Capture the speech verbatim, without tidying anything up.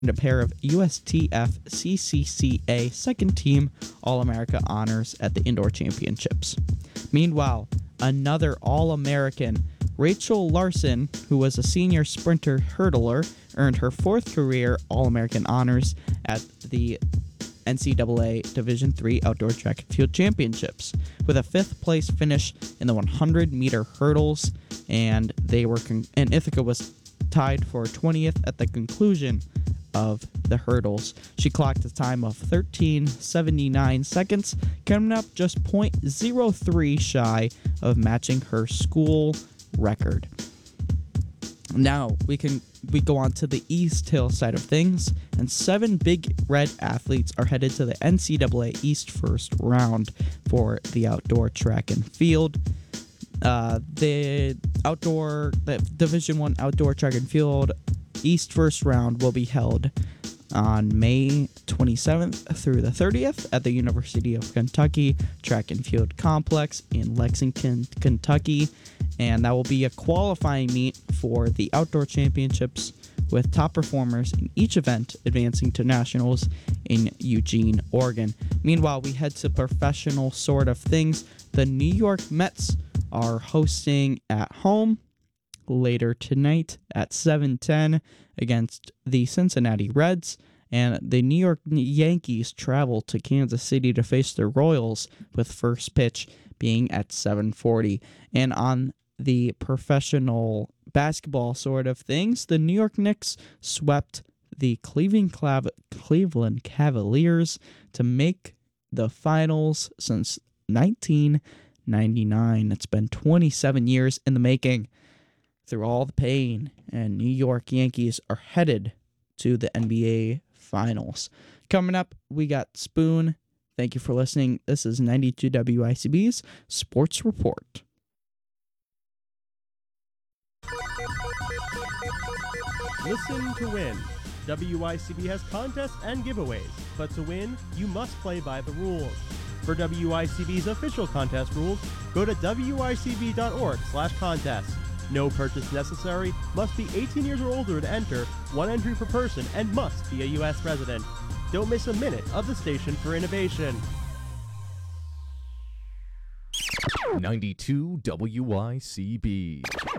a pair of U S T F C C C A second team All-America honors at the Indoor Championships. Meanwhile, another All-American, Rachel Larson, who was a senior sprinter hurdler, earned her fourth career All-American honors at the N C double A Division three Outdoor Track and Field Championships, with a fifth place finish in the one hundred meter hurdles, and they were con- and Ithaca was tied for twentieth at the conclusion of the hurdles. She clocked a time of thirteen seventy-nine seconds, coming up just zero point zero three shy of matching her school record. Now we can we go on to the East Hill side of things, and seven Big Red athletes are headed to the N C double A East first round for the outdoor track and field. Uh, the outdoor the Division One outdoor track and field East first round will be held on May twenty-seventh through the thirtieth at the University of Kentucky Track and Field Complex in Lexington, Kentucky, and that will be a qualifying meet for the outdoor championships, with top performers in each event advancing to nationals in Eugene, Oregon. Meanwhile, we head to professional sort of things. The New York Mets are hosting at home later tonight at seven ten against the Cincinnati Reds, and the New York Yankees travel to Kansas City to face the Royals, with first pitch being at seven forty. And on the professional basketball sort of things, the New York Knicks swept the Cleveland, Clav- Cleveland Cavaliers to make the finals since nineteen ninety-nine. It's been twenty-seven years in the making. Through all the pain, and New York Yankees are headed to the N B A Finals. Coming up, we got Spoon. Thank you for listening. This is ninety-two W I C B's Sports Report. Listen to win. W I C B has contests and giveaways, but to win, you must play by the rules. For W I C B's official contest rules, go to W I C B dot org slash contest. No purchase necessary, must be eighteen years or older to enter, one entry per person, and must be a U S resident. Don't miss a minute of the station for innovation. ninety-two W I C B.